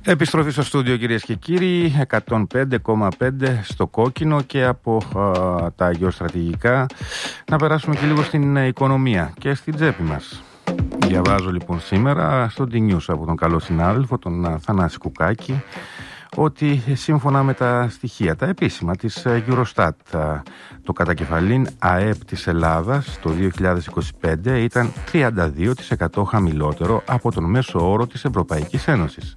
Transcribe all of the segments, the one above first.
Επιστροφή στο στούντιο, κυρίες και κύριοι, 105,5 στο κόκκινο, και από τα γεωστρατηγικά να περάσουμε και λίγο στην οικονομία και στην τσέπη μας. Διαβάζω λοιπόν σήμερα στο D-News από τον καλό συνάδελφο, τον Θανάση Κουκάκη, ότι σύμφωνα με τα στοιχεία, τα επίσημα της Eurostat, το κατακεφαλήν ΑΕΠ της Ελλάδας το 2025 ήταν 32% χαμηλότερο από τον μέσο όρο της Ευρωπαϊκής Ένωσης.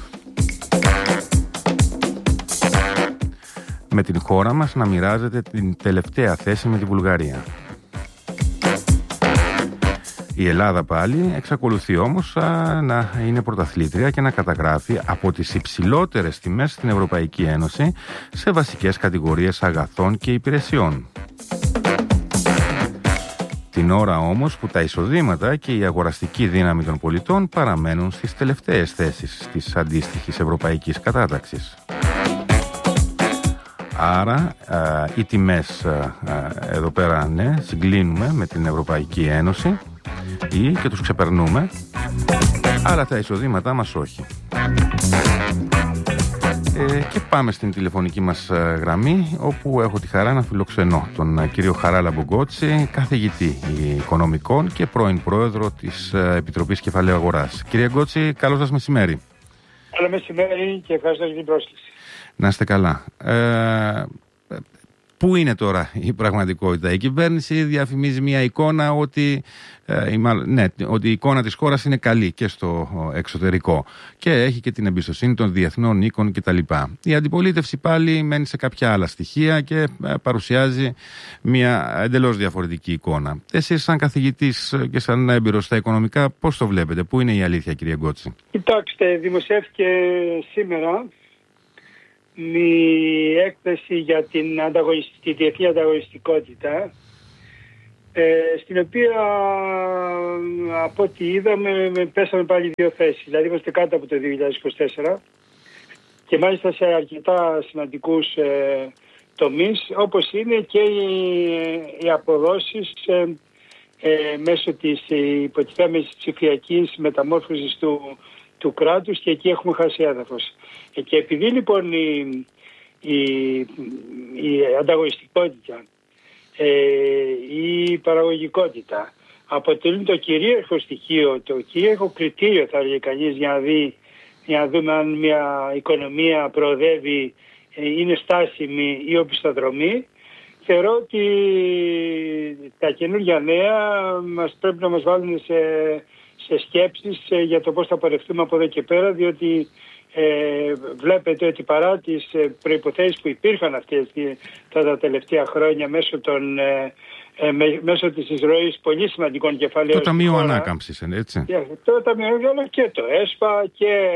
Με την χώρα μας να μοιράζεται την τελευταία θέση με τη Βουλγαρία. Η Ελλάδα πάλι εξακολουθεί όμως να είναι πρωταθλήτρια και να καταγράφει από τις υψηλότερες τιμές στην Ευρωπαϊκή Ένωση σε βασικές κατηγορίες αγαθών και υπηρεσιών. Την ώρα όμως που τα εισοδήματα και η αγοραστική δύναμη των πολιτών παραμένουν στις τελευταίες θέσεις της αντίστοιχης ευρωπαϊκής κατάταξης. Άρα οι τιμές εδώ πέρα, ναι, συγκλίνουμε με την Ευρωπαϊκή Ένωση ή και τους ξεπερνούμε, αλλά τα εισοδήματά μας όχι. Και πάμε στην τηλεφωνική μας γραμμή, όπου έχω τη χαρά να φιλοξενώ τον κύριο Χαράλαμπο Γκότση, καθηγητή οικονομικών και πρώην πρόεδρο της Επιτροπής Κεφαλαίου Αγοράς. Κύριε Γκότση, καλό σας μεσημέρι. Καλό μεσημέρι και ευχαριστώ για την πρόσκληση. Να είστε καλά. Πού είναι τώρα η πραγματικότητα? Η κυβέρνηση διαφημίζει μια εικόνα ότι η εικόνα της χώρας είναι καλή και στο εξωτερικό και έχει και την εμπιστοσύνη των διεθνών οίκων κτλ. Η αντιπολίτευση πάλι μένει σε κάποια άλλα στοιχεία και παρουσιάζει μια εντελώς διαφορετική εικόνα. Εσείς σαν καθηγητής και σαν έμπειρος στα οικονομικά, πώς το βλέπετε? Πού είναι η αλήθεια, κύριε Γκότση? Κοιτάξτε, δημοσιεύτηκε σήμερα η έκθεση για τη διεθνή ανταγωνιστικότητα, στην οποία από ό,τι είδαμε πέσαμε πάλι 2 θέσεις, δηλαδή είμαστε κάτω από το 2024 και μάλιστα σε αρκετά σημαντικούς τομείς, όπως είναι και οι αποδόσεις μέσω της υποτιθέμενης ψηφιακής μεταμόρφωσης του κράτους, και εκεί έχουμε χάσει έδαφος. Και επειδή λοιπόν η ανταγωνιστικότητα, η παραγωγικότητα αποτελούν το κυρίαρχο στοιχείο, το κυρίαρχο κριτήριο, θα έλεγε κανείς, για να δούμε αν μια οικονομία προοδεύει, είναι στάσιμη ή οπισθοδρομή, θεωρώ ότι τα καινούργια νέα πρέπει να μας βάλουν σε σκέψεις για το πώς θα πορευτούμε από εδώ και πέρα, διότι βλέπετε ότι παρά τις προϋποθέσεις που υπήρχαν αυτές τα τελευταία χρόνια μέσω της εισρωής πολύ σημαντικών κεφαλαίων. Το Ταμείο Ανάκαμψης, έτσι. Το Ταμείο, αλλά και το ΕΣΠΑ και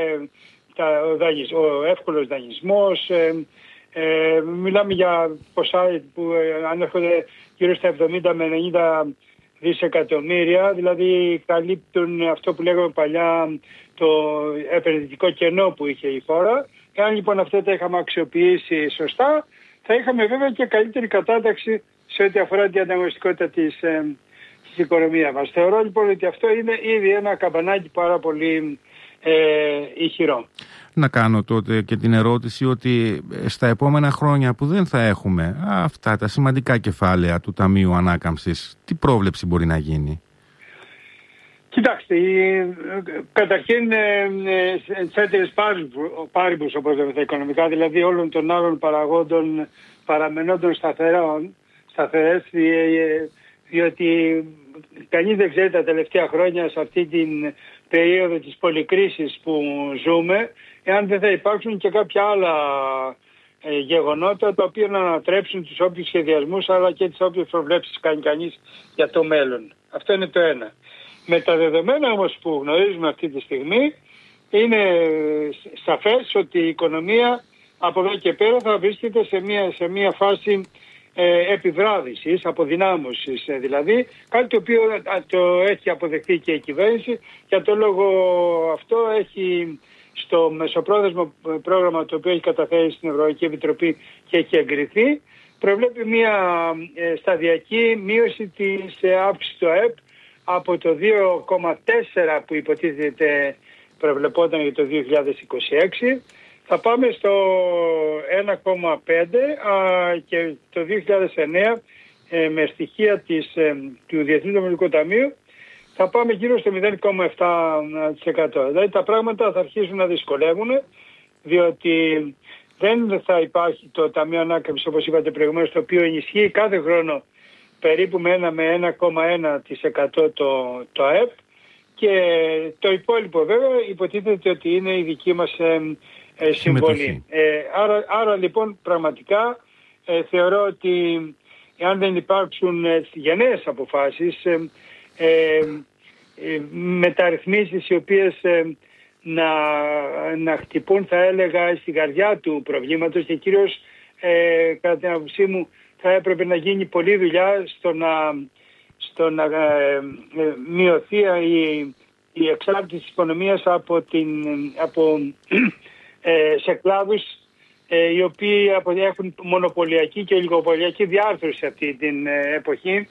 ο εύκολος δανεισμός. Μιλάμε για ποσά που ανέρχονται γύρω στα 70 με 90 δισεκατομμύρια, δηλαδή καλύπτουν αυτό που λέγαμε παλιά το επενδυτικό κενό που είχε η χώρα. Εάν λοιπόν αυτά τα είχαμε αξιοποιήσει σωστά, θα είχαμε βέβαια και καλύτερη κατάταξη σε ό,τι αφορά την ανταγωνιστικότητα της οικονομίας μας. Θεωρώ λοιπόν ότι αυτό είναι ήδη ένα καμπανάκι πάρα πολύ ηχηρό. Να κάνω τότε και την ερώτηση ότι στα επόμενα χρόνια που δεν θα έχουμε αυτά τα σημαντικά κεφάλαια του Ταμείου Ανάκαμψης, τι πρόβλεψη μπορεί να γίνει? Κοιτάξτε, καταρχήν ceteris paribus, όπως λέμε τα οικονομικά, δηλαδή όλων των άλλων παραγόντων παραμενόντων σταθερές, διότι κανείς δεν ξέρει τα τελευταία χρόνια σε αυτή την περίοδο της πολυκρίσης που ζούμε, εάν δεν θα υπάρξουν και κάποια άλλα γεγονότα τα οποία να ανατρέψουν τους όποιους σχεδιασμούς αλλά και τις όποιες προβλέψεις κάνει κανείς για το μέλλον. Αυτό είναι το ένα. Με τα δεδομένα όμως που γνωρίζουμε αυτή τη στιγμή, είναι σαφές ότι η οικονομία από εδώ και πέρα θα βρίσκεται σε μια φάση επιβράδυσης, αποδυνάμωσης δηλαδή, κάτι το οποίο το έχει αποδεχθεί και η κυβέρνηση. Για το λόγο αυτό έχει στο μεσοπρόθεσμο πρόγραμμα το οποίο έχει καταφέρει στην Ευρωπαϊκή Επιτροπή και έχει εγκριθεί, προβλέπει μια σταδιακή μείωση της αύξησης του ΑΕΠ από το 2,4 που υποτίθεται προβλεπόταν για το 2026. Θα πάμε στο 1,5 και το 2009 με στοιχεία του Διεθνούς Νομισματικού Ταμείου θα πάμε γύρω στο 0,7%. Δηλαδή τα πράγματα θα αρχίσουν να δυσκολεύουν, διότι δεν θα υπάρχει το Ταμείο Ανάκαμψης, όπως είπατε προηγουμένως, το οποίο ενισχύει κάθε χρόνο περίπου με 1,1% το ΑΕΠ, και το υπόλοιπο βέβαια υποτίθεται ότι είναι η δική μας συμβολή. Άρα λοιπόν πραγματικά θεωρώ ότι αν δεν υπάρξουν γενναίες αποφάσεις, μεταρρυθμίσεις οι οποίες να χτυπούν, θα έλεγα, στην καρδιά του προβλήματος, και κυρίως κατά την άποψή μου θα έπρεπε να γίνει πολλή δουλειά στο να μειωθεί η εξάρτηση της οικονομίας σε κλάδους οι οποίοι έχουν μονοπωλιακή και ολιγοπωλιακή διάρθρωση αυτή την εποχή.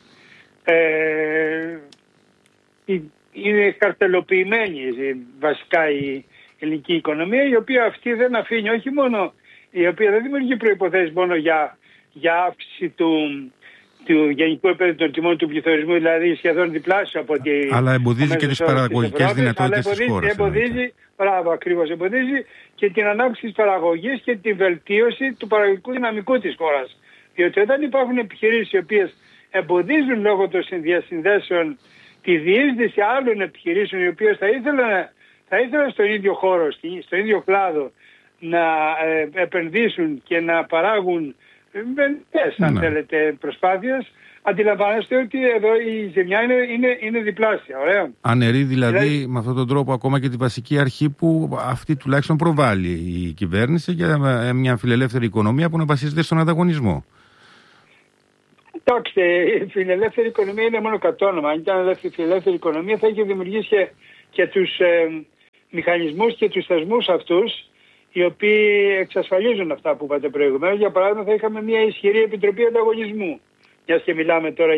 Είναι καρτελοποιημένη βασικά η ελληνική οικονομία, η οποία αυτή δεν αφήνει, όχι μόνο, η οποία δεν δημιουργεί προϋποθέσεις μόνο για αύξηση του γενικού επίπεδου των τιμών του πληθωρισμού, δηλαδή σχεδόν διπλάσιο από ό,τι. Αλλά εμποδίζει και τις παραγωγικές δυνατότητες της χώρας. Εμποδίζει και την ανάπτυξη της παραγωγής και την βελτίωση του παραγωγικού δυναμικού της χώρας. Διότι όταν υπάρχουν επιχειρήσεις οι οποίες εμποδίζουν λόγω των διασυνδέσεων τη διείσδυση άλλων επιχειρήσεων, οι οποίες θα ήθελαν στον ίδιο χώρο, στον ίδιο κλάδο, να επενδύσουν και να παράγουν αν θέλετε προσπάθειες, αντιλαμβάνεστε ότι εδώ η ζημιά είναι διπλάσια. Ωραία. Αναιρεί δηλαδή με αυτόν τον τρόπο ακόμα και τη βασική αρχή που αυτή τουλάχιστον προβάλλει η κυβέρνηση για μια φιλελεύθερη οικονομία που να βασίζεται στον ανταγωνισμό. Κοιτάξτε, η φιλελεύθερη οικονομία είναι μόνο κατόνομα. Αν ήταν φιλελεύθερη οικονομία θα είχε δημιουργήσει και τους μηχανισμούς και τους θεσμούς αυτούς οι οποίοι εξασφαλίζουν αυτά που είπατε προηγουμένως. Για παράδειγμα, θα είχαμε μια ισχυρή επιτροπή ανταγωνισμού. Μιας και μιλάμε τώρα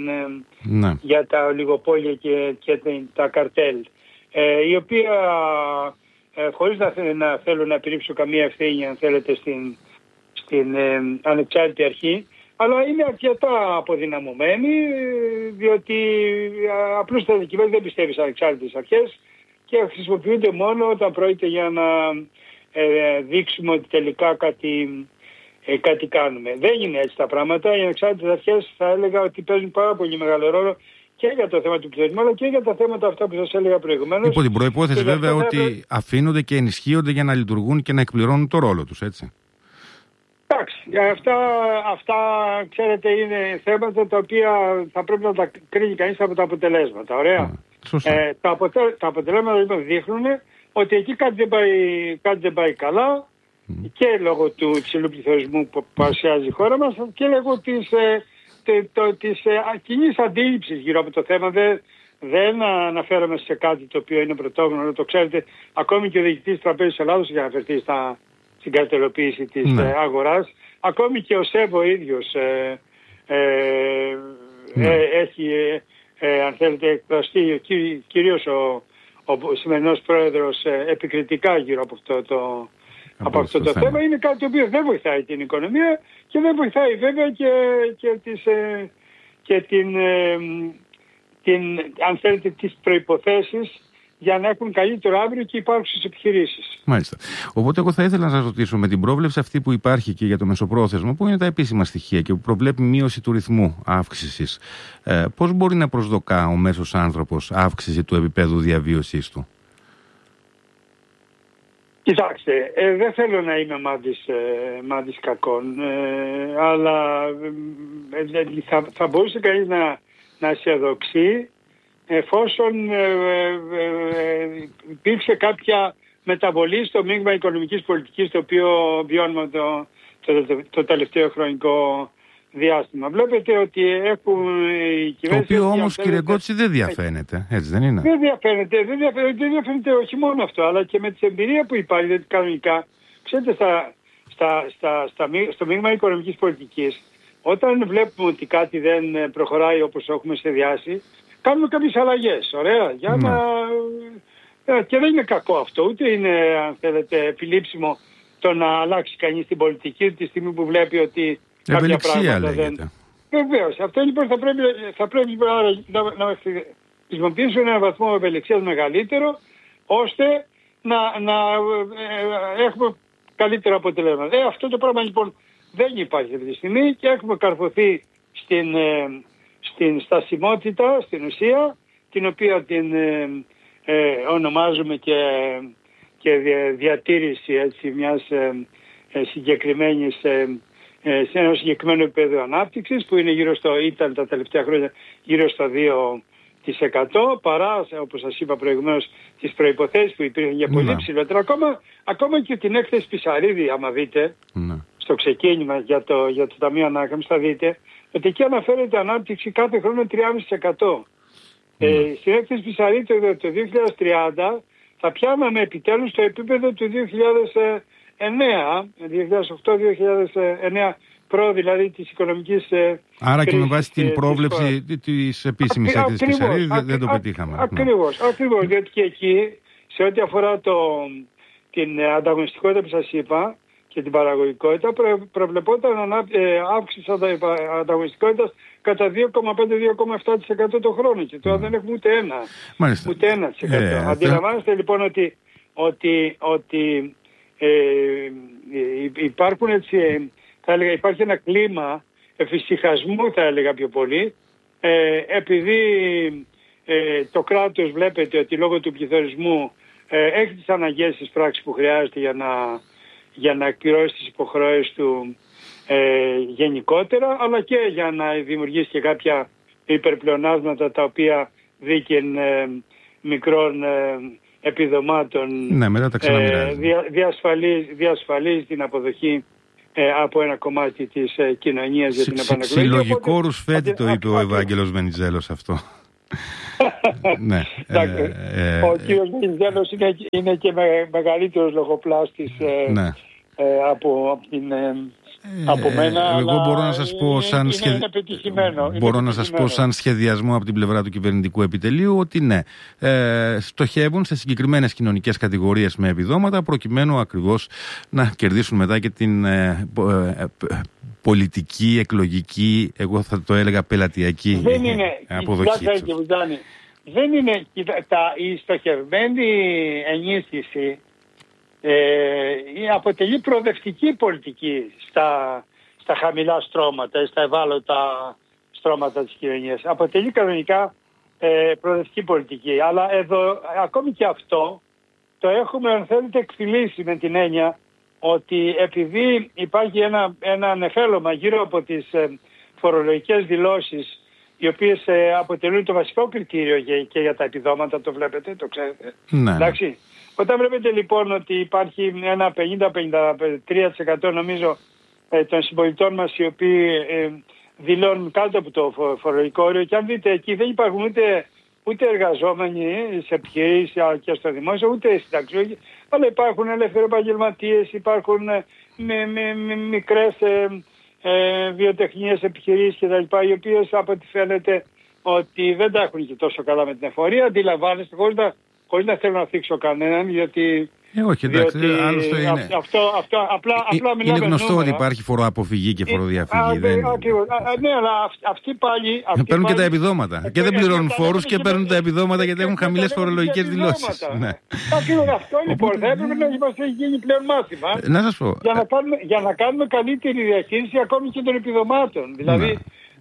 για τα ολιγοπόλια και τα καρτέλ, η οποία χωρίς να θέλω να επιρρύψω καμία ευθύνη, αν θέλετε, στην ανεξάρτητη αρχή, αλλά είναι αρκετά αποδυναμωμένη, διότι απλώς η κυβέρνηση δεν πιστεύει στις ανεξάρτητες αρχές και χρησιμοποιούνται μόνο όταν πρόκειται για να δείξουμε ότι τελικά κάτι κάνουμε. Δεν είναι έτσι τα πράγματα. Οι ανεξάρτητες αρχές θα έλεγα ότι παίζουν πάρα πολύ μεγάλο ρόλο και για το θέμα του πληθωρισμού, αλλά και για τα θέματα αυτά που σας έλεγα προηγουμένως. Υπό την προϋπόθεση βέβαια ότι αφήνονται και ενισχύονται για να λειτουργούν και να εκπληρώνουν το ρόλο τους, έτσι. Εντάξει, αυτά ξέρετε είναι θέματα τα οποία θα πρέπει να τα κρίνει κανείς από τα αποτελέσματα. Ωραία. Τα αποτελέσματα λοιπόν δείχνουν ότι εκεί κάτι δεν πάει καλά, και λόγω του υψηλού πληθωρισμού που παρουσιάζει η χώρα μας και λόγω της κοινής αντίληψης γύρω από το θέμα. Δεν αναφέρομαι σε κάτι το οποίο είναι πρωτόγνωρο, το ξέρετε, ακόμη και ο διοικητής της Τραπέζης Ελλάδος έχει αναφερθεί στην καρτελοποίηση της αγοράς, ακόμη και ο ΣΕΒ ο ίδιος έχει, αν θέλετε, εκφραστεί κυρίως ο σημερινός πρόεδρος επικριτικά γύρω από αυτό το θέμα. Είναι κάτι το οποίο δεν βοηθάει την οικονομία και δεν βοηθάει βέβαια και αν θέλετε, τις προϋποθέσεις για να έχουν καλύτερο αύριο και υπάρχουσες επιχειρήσεις. Μάλιστα. Οπότε εγώ θα ήθελα να σας ρωτήσω, με την πρόβλεψη αυτή που υπάρχει και για το μεσοπρόθεσμο, που είναι τα επίσημα στοιχεία και που προβλέπει μείωση του ρυθμού αύξησης, πώς μπορεί να προσδοκά ο μέσος άνθρωπος αύξηση του επίπεδου διαβίωσής του? Κοιτάξτε, δεν θέλω να είμαι μάντης κακών, αλλά θα μπορούσε κανείς να αισιοδοξεί εφόσον υπήρξε κάποια μεταβολή στο μείγμα οικονομικής πολιτικής το οποίο βιώνουμε το τελευταίο χρονικό διάστημα. Βλέπετε ότι έχουν οι κυβέρνηση... Το οποίο όμως, κύριε Γκότση, δεν διαφαίνεται, έτσι δεν είναι? Δεν διαφαίνεται όχι μόνο αυτό, αλλά και με την εμπειρία που υπάρχει, δηλαδή κανονικά. Ξέρετε, στο μείγμα οικονομικής πολιτικής, όταν βλέπουμε ότι κάτι δεν προχωράει όπως έχουμε σχεδιάσει, κάνουμε κάποιες αλλαγές, ωραία, για να Και δεν είναι κακό αυτό, ούτε είναι, αν θέλετε, επιλήψιμο το να αλλάξει κανείς την πολιτική τη στιγμή που βλέπει ότι κάποια πράγματα δεν... Βεβαίως. Αυτό λοιπόν θα πρέπει να χρησιμοποιήσουν ένα βαθμό ευελιξίας μεγαλύτερο, ώστε να έχουμε καλύτερο αποτελέσμα. Αυτό το πράγμα λοιπόν δεν υπάρχει αυτή τη στιγμή και έχουμε καρποθεί στην στασιμότητα, στην ουσία, την οποία την ονομάζουμε και διατήρηση έτσι, μιας συγκεκριμένης σε ένα συγκεκριμένο επίπεδο ανάπτυξης που είναι ήταν τα τελευταία χρόνια γύρω στο 2% παρά, όπως σας είπα προηγουμένως, τις προϋποθέσεις που υπήρχαν για πολύ ψηλότερα. Ακόμα και την έκθεση Πισαρίδη, άμα δείτε, στο ξεκίνημα για το Ταμείο Ανάκαμψης, θα δείτε ότι εκεί αναφέρεται ανάπτυξη κάθε χρόνο 3,5%. Στην έκθεση Πισαρίδη το 2030 θα πιάναμε επιτέλους το επίπεδο του 2008-2009, δηλαδή της οικονομικής άρα κρίσης, και με βάση την πρόβλεψη της επίσημης έκθεσης Πισαρίδη δεν το πετύχαμε. Ακριβώς, διότι και εκεί σε ό,τι αφορά την ανταγωνιστικότητα που σας είπα και την παραγωγικότητα προβλεπόταν αύξηση ανταγωνιστικότητας κατά 2,5-2,7% το χρόνο και τώρα δεν έχουμε ούτε 1%. Αντιλαμβάνεστε λοιπόν ότι υπάρχουν έτσι, θα έλεγα, υπάρχει ένα κλίμα εφησυχασμού, θα έλεγα πιο πολύ, επειδή το κράτος βλέπετε ότι λόγω του πληθωρισμού έχει τις αναγκαίες της πράξης που χρειάζεται για να εκπληρώσει τις υποχρεώσεις του γενικότερα, αλλά και για να δημιουργήσει και κάποια υπερπλεονάσματα τα οποία δίκεν μικρών επιδομάτων μετά τα διασφαλίζει την αποδοχή από ένα κομμάτι της κοινωνίας για την επανεκλογή. Συλλογικό ρουσφέτη το είπε ο Ευάγγελος Βενιζέλος αυτό. Ναι. Ο κύριος Βενιζέλος είναι και μεγαλύτερος λογοπλάστης από μένα. Εγώ μπορώ να σας πω σαν σχεδιασμό από την πλευρά του κυβερνητικού επιτελείου ότι ναι, στοχεύουν σε συγκεκριμένες κοινωνικές κατηγορίες με επιδόματα προκειμένου ακριβώς να κερδίσουν μετά και την πολιτική, εκλογική, εγώ θα το έλεγα πελατειακή αποδοχή. Δεν είναι η στοχευμένη ενίσχυση αποτελεί προοδευτική πολιτική στα χαμηλά στρώματα, στα ευάλωτα στρώματα της κοινωνίας. Αποτελεί κανονικά προοδευτική πολιτική. Αλλά εδώ ακόμη και αυτό το έχουμε, αν θέλετε, εκφυλίσει με την έννοια ότι επειδή υπάρχει ένα νεφέλωμα γύρω από τις φορολογικές δηλώσεις, οι οποίες αποτελούν το βασικό κριτήριο και για τα επιδόματα, το βλέπετε, το ξέρετε. Ναι. Εντάξει. Όταν βλέπετε λοιπόν ότι υπάρχει ένα 50-53% νομίζω των συμπολιτών μας οι οποίοι δηλώνουν κάτω από το φορολογικό όριο, και αν δείτε εκεί δεν υπάρχουν ούτε εργαζόμενοι σε επιχειρήσεις και στο δημόσιο, ούτε συνταξιούχοι, αλλά υπάρχουν ελεύθεροι επαγγελματίες, υπάρχουν μικρές βιοτεχνίες επιχειρήσεις κτλ. Οι οποίες από ό,τι φαίνεται ότι δεν τα έχουν και τόσο καλά με την εφορία. Αντιλαμβάνεστε, χωρίς να θέλω να θίξω κανέναν, γιατί... όχι, εντάξει, άλλωστε είναι... Απλά είναι γνωστό ότι υπάρχει φοροαποφυγή και φοροδιαφυγή. Ναι, αλλά αυτοί πάλι... Παίρνουν και τα επιδόματα. Και δεν πληρώνουν φόρους και παίρνουν τα επιδόματα γιατί έχουν χαμηλές φορολογικές δηλώσεις. Ακριβώς αυτό λοιπόν. Θα έπρεπε να μας έχει γίνει πλέον μάθημα. Να σας πω. Για να κάνουμε καλύτερη διαχείριση ακόμη και των επιδομάτων. Δηλαδή...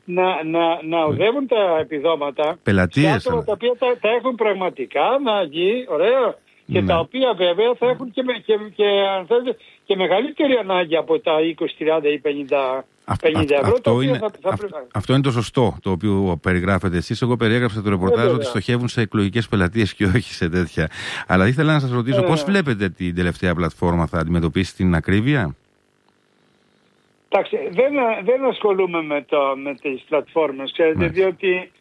Να οδεύουν τα επιδόματα σε άτομα τα οποία τα έχουν πραγματικά ανάγκη, ωραία, και τα οποία βέβαια θα έχουν και μεγαλύτερη ανάγκη από τα 20, 30 ή 50 ευρώ. Αυτό είναι το σωστό το οποίο περιγράφετε εσείς. Εγώ περιέγραψα το ρεπορτάζ ότι στοχεύουν σε εκλογικές πελατείες και όχι σε τέτοια. Αλλά ήθελα να σας ρωτήσω πώς βλέπετε την τελευταία πλατφόρμα, θα αντιμετωπίσει την ακρίβεια? Εντάξει, δεν ασχολούμαι με τις πλατφόρμες, ξέρετε, διότι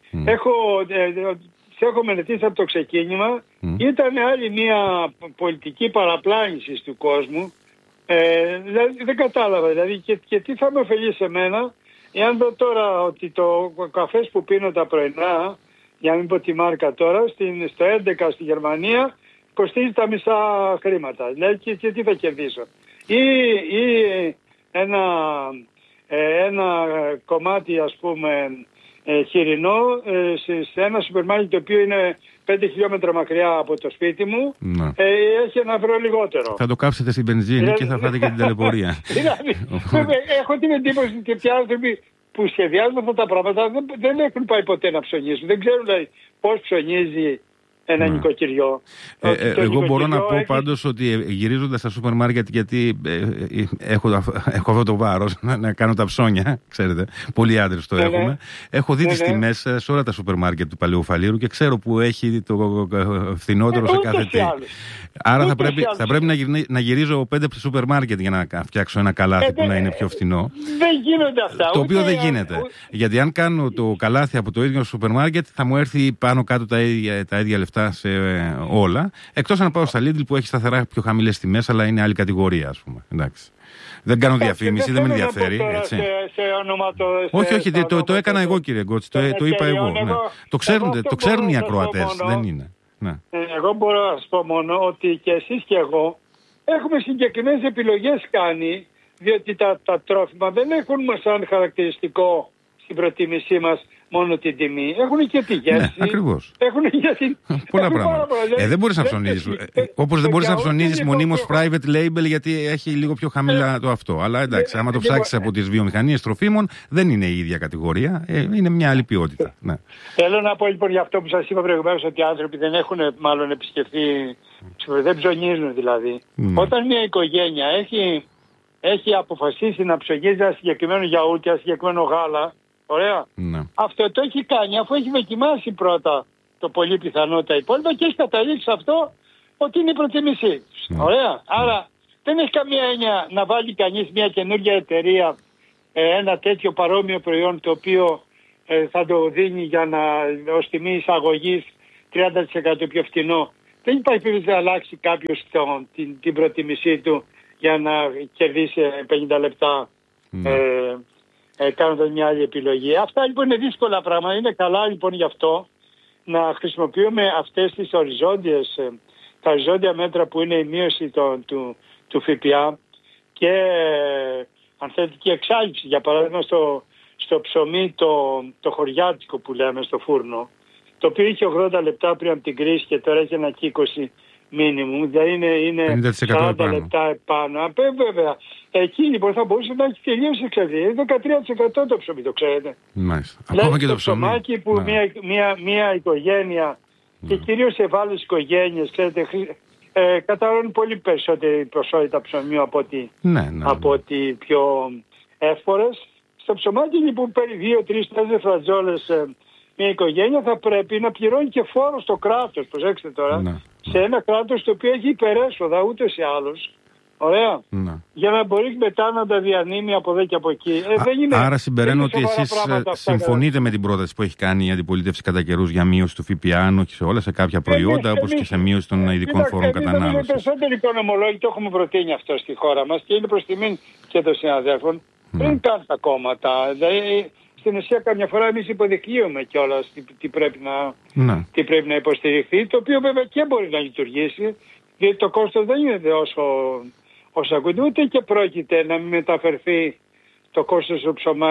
έχω μελετήσει από το ξεκίνημα. Ήταν άλλη μια πολιτική παραπλάνηση του κόσμου. Δηλαδή, δεν κατάλαβα, δηλαδή, και τι θα με ωφελεί σε μένα, εάν δω τώρα ότι το καφές που πίνω τα πρωινά, για να μην πω τη μάρκα τώρα, στο 11 στη Γερμανία, κοστίζει τα μισά χρήματα. Δηλαδή και τι θα κερδίσω. Ή ένα κομμάτι, ας πούμε, χοιρινό σε ένα σούπερ μάρκετ το οποίο είναι 5 χιλιόμετρα μακριά από το σπίτι μου, έχει ένα ευρώ λιγότερο. Θα το κάψετε στην μπενζίνη και θα φάτε και την ταλαιπωρία. Έχω την εντύπωση ότι και άνθρωποι που σχεδιάζουν αυτά τα πράγματα δεν έχουν πάει ποτέ να ψωνίσουν. Δεν ξέρουν δηλαδή πώς ψωνίζει ένα νοικοκυριό. Εγώ μπορώ να πω πάντως ότι γυρίζοντας στα σούπερ μάρκετ, γιατί έχω αυτό το βάρος να κάνω τα ψώνια, ξέρετε, πολλοί άντρες το έχουμε. Έχω δει τις τιμές σε όλα τα σούπερ μάρκετ του Παλαιοφαλήρου και ξέρω που έχει το φθηνότερο σε κάθε τι. Άρα θα πρέπει να γυρίζω 5 σούπερ μάρκετ για να φτιάξω ένα καλάθι που να είναι πιο φθηνό. Δεν γίνονται αυτά. Το οποίο δεν γίνεται. Γιατί αν κάνω το καλάθι από το ίδιο σούπερ μάρκετ θα μου έρθει πάνω κάτω τα ίδια λεφτά σε όλα. Εκτός αν πάω στα Lidl που έχει σταθερά πιο χαμηλές τιμές, αλλά είναι άλλη κατηγορία, ας πούμε. Εντάξει. Δεν κάνω διαφήμιση, δεν με ενδιαφέρει. Όχι, το έκανα εγώ, κύριε Γκότση. Το είπα εγώ. Το ξέρουν οι ακροατές. Δεν είναι. Εγώ μπορώ να σας πω μόνο ότι και εσείς και εγώ έχουμε συγκεκριμένες επιλογές κάνει, διότι τα τρόφιμα δεν έχουν σαν χαρακτηριστικό στην προτίμησή μας μόνο την τιμή. Έχουν και τη γεύση. Ναι, ακριβώς. Έχουν και την... πολλά πράγματα. Δεν μπορείς να ψωνίζεις. Όπως δεν μπορείς να ψωνίζεις μονίμως private label, γιατί έχει λίγο πιο χαμηλά το αυτό. Αλλά εντάξει, άμα το ψάξεις από τις βιομηχανίες τροφίμων, δεν είναι η ίδια κατηγορία. Είναι μια άλλη ποιότητα. Ναι. Θέλω να πω λοιπόν για αυτό που σας είπα προηγουμένως, ότι οι άνθρωποι δεν έχουν μάλλον επισκεφθεί, δεν ψωνίζουν δηλαδή. Όταν μια οικογένεια έχει αποφασίσει να ψωνίζει ένα συγκεκριμένο γιαούρτι, ένα συγκεκριμένο γάλα, ωραία. Ναι. Αυτό το έχει κάνει αφού έχει δοκιμάσει πρώτα το πολύ πιθανό τα υπόλοιπα και έχει καταλήξει αυτό ότι είναι η προτίμησή τους. Ναι. Ωραία. Άρα δεν έχει καμία έννοια να βάλει κανείς μια καινούργια εταιρεία ένα τέτοιο παρόμοιο προϊόν το οποίο θα το δίνει για να ως τιμή εισαγωγής 30% πιο φθηνό. Δεν υπάρχει περίπτωση να αλλάξει κάποιος την προτίμησή του για να κερδίσει 50 λεπτά. Ναι. Κάνοντας μια άλλη επιλογή. Αυτά λοιπόν είναι δύσκολα πράγματα. Είναι καλά λοιπόν γι' αυτό να χρησιμοποιούμε αυτές τις τα οριζόντια μέτρα που είναι η μείωση του ΦΠΑ και αν θέλετε και εξάλληψη. Για παράδειγμα στο ψωμί το χωριάτικο που λέμε στο φούρνο, το οποίο είχε 80 λεπτά πριν από την κρίση και τώρα έχει ένα 20 μίνιμουμ, δηλαδή είναι 40 λεπτά επάνω. Βέβαια, εκεί λοιπόν θα μπορούσε να έχει τελείως εξαρτήσει. 13% το ψωμί, το ξέρετε. Μάλιστα. Ακόμα και το ψωμάκι που μια οικογένεια και κυρίως σε ευάλωτες οικογένειες, ξέρετε, καταναλώνουν πολύ περισσότερη ποσότητα ψωμιού από ότι πιο εύπορες. Στο ψωμάκι λοιπόν παίρνει 2, 3, 4 φρατζόλες μια οικογένεια, θα πρέπει να πληρώνει και φόρο στο κράτος, προσέξτε τώρα, σε ένα κράτος το οποίο έχει υπερέσοδα ούτως ή άλλως. Ωραία. Για να μπορεί μετά να τα διανύμει από εδώ και από εκεί. Άρα συμπεραίνω ότι εσείς συμφωνείτε με την πρόταση που έχει κάνει η αντιπολίτευση κατά καιρούς για μείωση του ΦΠΑ, αν όχι σε όλα, σε κάποια προϊόντα, όπως και σε μείωση των ειδικών φόρων κατανάλωσης. Οι περισσότεροι οικονομολόγοι το έχουμε προτείνει αυτό στη χώρα μας και είναι προς τιμήν και των συναδέλφων. Πριν καν τα κόμματα. Δηλαδή, στην ουσία καμιά φορά εμείς υποδεικνύουμε κιόλας τι πρέπει να υποστηριχθεί, το οποίο βέβαια και μπορεί να λειτουργήσει, γιατί το κόστος δεν είναι όσο ακούγεται, ούτε και πρόκειται να μην μεταφερθεί το κόστος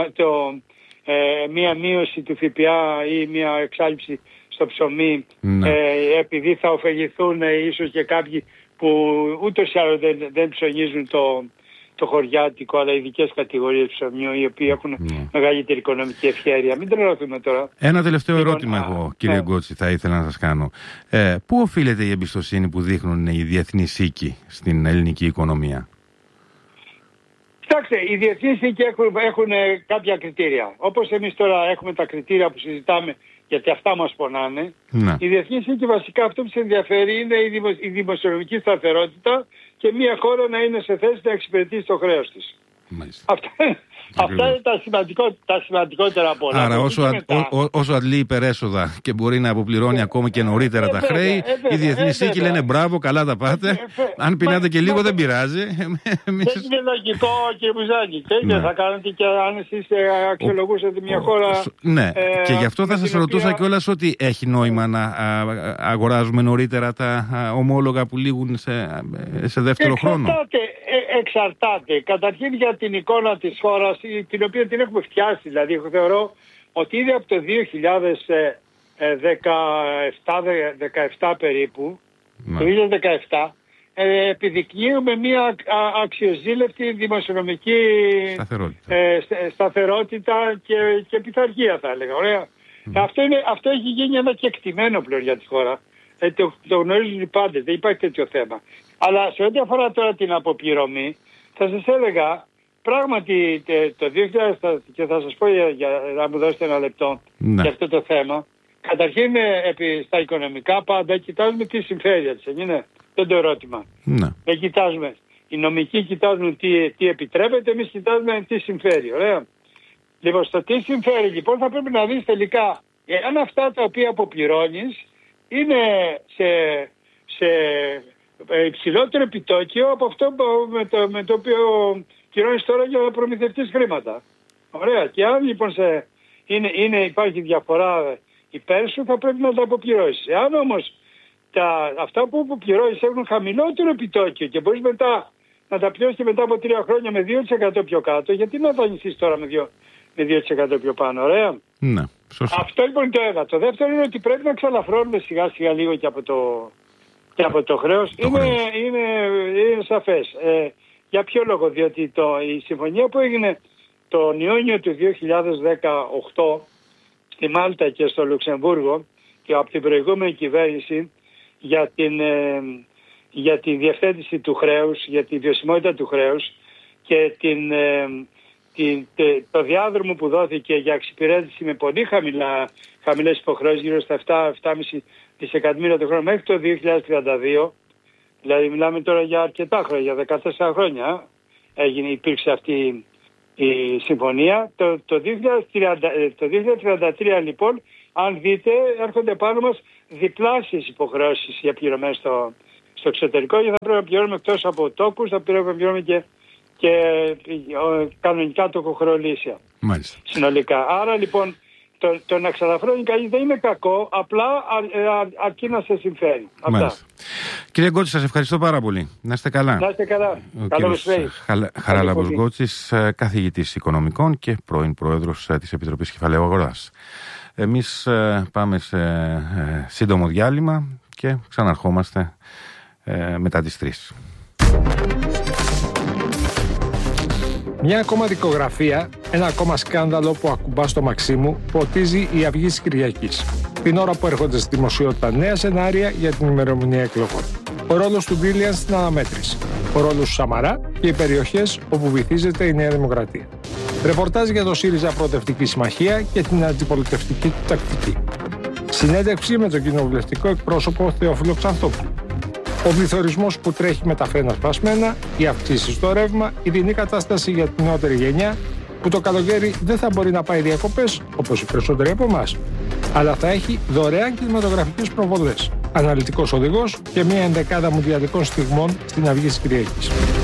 μία μείωση του ΦΠΑ ή μία εξάλληψη στο ψωμί, επειδή θα ωφεληθούν ίσως και κάποιοι που ούτως ή άλλως δεν ψωνίζουν το χωριάτικο, αλλά ειδικές κατηγορίες ψωμιού, οι οποίοι έχουν μεγαλύτερη οικονομική ευχέρεια. Μην τρελαθούμε τώρα. Ένα τελευταίο ερώτημα εγώ, κύριε Γκότση, θα ήθελα να σας κάνω. Πού οφείλεται η εμπιστοσύνη που δείχνουν οι διεθνείς οίκοι στην ελληνική οικονομία? Κοιτάξτε, οι διεθνείς οίκοι έχουν κάποια κριτήρια. Όπως εμείς τώρα έχουμε τα κριτήρια που συζητάμε, γιατί αυτά μας πονάνε. Οι διεθνείς οίκοι βασικά αυτό που σε ενδιαφέρει είναι η δημοσιονομική σταθερότητα και μια χώρα να είναι σε θέση να εξυπηρετήσει το χρέος της. Αυτά είναι τα σημαντικότερα από όλα. Άρα όσο αντλεί υπερέσοδα και μπορεί να αποπληρώνει ακόμη και νωρίτερα τα χρέη, η διεθνή οίκη λένε μπράβο, καλά τα πάτε. Αν πεινάτε και λίγο δεν πειράζει. Δεν είναι λογικό, κύριε Μπουζάκη. Και θα κάνετε και αν εσείς αξιολογούσατε μια χώρα. Ναι, και γι' αυτό θα σας ρωτούσα κιόλας ότι έχει νόημα να αγοράζουμε νωρίτερα τα ομόλογα που λήγουν σε δεύτερο χρόνο. Εξαρτάται. Καταρχήν για την εικόνα της χώρας, την οποία την έχουμε φτιάσει. Δηλαδή, εγώ θεωρώ ότι ήδη από το 2017 περίπου, το 2017, επιδεικνύουμε μια αξιοζήλευτη δημοσιονομική σταθερότητα και πειθαρχία, θα έλεγα. Ωραία. Αυτό έχει γίνει ένα κεκτημένο πλέον για τη χώρα. Το γνωρίζουν οι πάντες, δεν υπάρχει τέτοιο θέμα. Αλλά σε ό,τι αφορά τώρα την αποπληρωμή, θα σας έλεγα πράγματι το 2000, και θα σας πω για να μου δώσετε ένα λεπτό για αυτό το θέμα. Καταρχήν στα οικονομικά πάντα κοιτάζουμε τι συμφέρει, έτσι δεν είναι? Δεν το ερώτημα. Ναι. Δεν κοιτάζουμε. Οι νομικοί κοιτάζουν τι επιτρέπεται, εμείς κοιτάζουμε τι συμφέρει. Ωραία. Λοιπόν, στο τι συμφέρει λοιπόν θα πρέπει να δεις τελικά εάν αυτά τα οποία αποπληρώνεις είναι σε υψηλότερο επιτόκιο από αυτό με το οποίο κυρώνεις τώρα για να προμηθευτείς χρήματα. Ωραία. Και αν λοιπόν υπάρχει διαφορά υπέρ σου, θα πρέπει να τα αποπληρώσεις. Εάν όμως αυτά που αποπληρώσεις έχουν χαμηλότερο επιτόκιο και μπορείς μετά να τα πληρώσεις και μετά από 3 χρόνια με 2% πιο κάτω, γιατί να δανειστείς τώρα με 2% πιο πάνω? Ωραία. Ναι, σωστά. Αυτό λοιπόν είναι το ένα. Το δεύτερο είναι ότι πρέπει να ξαλαφρώνουμε σιγά σιγά λίγο και από το χρέος. Είναι σαφές. Για ποιο λόγο? Διότι η συμφωνία που έγινε τον Ιούνιο του 2018 στη Μάλτα και στο Λουξεμβούργο και από την προηγούμενη κυβέρνηση για τη διευθέτηση του χρέους, για τη βιωσιμότητα του χρέους και το διάδρομο που δόθηκε για εξυπηρέτηση με πολύ χαμηλές υποχρεώσεις, γύρω στα 7,5 δισεκατομμύρια το χρόνο μέχρι το 2032, δηλαδή μιλάμε τώρα για αρκετά χρόνια, για 14 χρόνια υπήρξε αυτή η συμφωνία. Το 2033 λοιπόν, αν δείτε, έρχονται πάνω μας διπλάσιες υποχρεώσεις για πληρωμές στο εξωτερικό, και θα πρέπει να πληρώνουμε εκτός από τόκους, θα πρέπει να πληρώνουμε και κανονικά τοκοχρεωλήσια. Μάλιστα. Συνολικά. Άρα λοιπόν το να ξαλαφρώνει κανείς δεν είναι κακό, απλά αρκεί να σε συμφέρει. Αυτά. Κύριε Γκότση, σας ευχαριστώ πάρα πολύ. Να είστε καλά. Να είστε καλά. Καλώς Χαράλαμπος Γκότσης, καθηγητής οικονομικών και πρώην πρόεδρος της Επιτροπής Κεφαλαίου Αγοράς. Εμείς πάμε σε σύντομο διάλειμμα και ξαναρχόμαστε μετά τις 3. Μια ακόμα δικογραφία, ένα ακόμα σκάνδαλο που ακουμπά στο μαξί μου, ποτίζει η αυγή της Κυριακής. Την ώρα που έρχονται στη δημοσιότητα νέα σενάρια για την ημερομηνία εκλογών. Ο ρόλος του Μπίλιαν στην αναμέτρηση. Ο ρόλος του Σαμαρά και οι περιοχές όπου βυθίζεται η Νέα Δημοκρατία. Ρεπορτάζ για το ΣΥΡΙΖΑ Προοδευτική Συμμαχία και την αντιπολιτευτική του τακτική. Συνέντευξη με τον κοινοβουλευτικό εκπρόσωπο Θεόφιλο Ξανθόπουλο. Ο πληθωρισμός που τρέχει με τα φρένα σπασμένα, οι αυξήσεις στο ρεύμα, η δινή κατάσταση για την νεότερη γενιά, που το καλοκαίρι δεν θα μπορεί να πάει διακοπές, όπως οι περισσότεροι από εμάς, αλλά θα έχει δωρεάν κινηματογραφικές προβολές, αναλυτικός οδηγός και μια ενδεκάδα μουντιαλικών στιγμών στην αυγή της Κυριακής.